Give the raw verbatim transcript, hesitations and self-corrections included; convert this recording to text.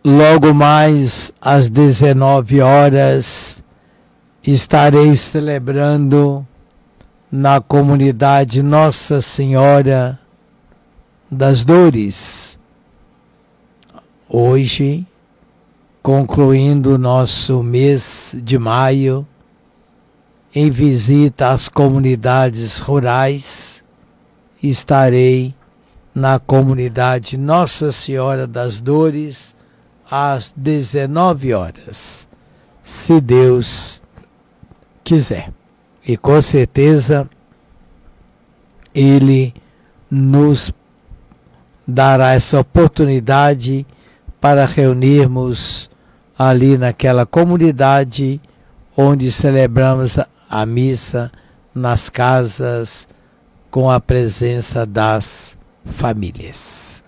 logo mais às dezenove horas, estarei celebrando na comunidade Nossa Senhora das Dores. Hoje, concluindo o nosso mês de maio, em visita às comunidades rurais, estarei na comunidade Nossa Senhora das Dores às dezenove horas, se Deus quiser. E com certeza Ele nos dará essa oportunidade para reunirmos ali naquela comunidade onde celebramos a missa nas casas com a presença das famílias.